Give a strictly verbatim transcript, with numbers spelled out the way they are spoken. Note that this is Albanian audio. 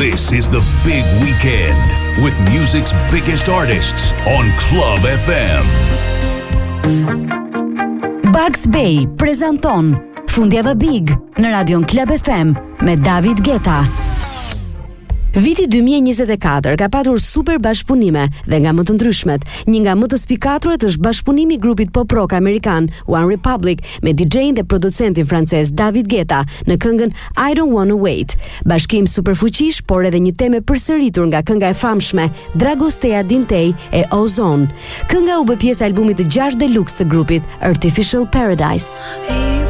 This is the big weekend with music's biggest artists on Club F M. Bugs Bay prezanton Fundjava Big në Radion Club F M me David Guetta. Viti dy mijë e njëzet e katër ka patur super bashkëpunime dhe nga më të ndryshmet. Një nga më të spikaturat është bashkëpunimi i grupit pop rock amerikan One Republic me D J-in dhe producentin francez David Guetta në këngën I Don't Wanna Wait. Bashkim super fuqish, por edhe një temë përsëritur nga kënga e famshme Dragostea Dintej e Ozone. Kënga u bë pjesë e albumit të gjashtë deluxe të grupit Artificial Paradise.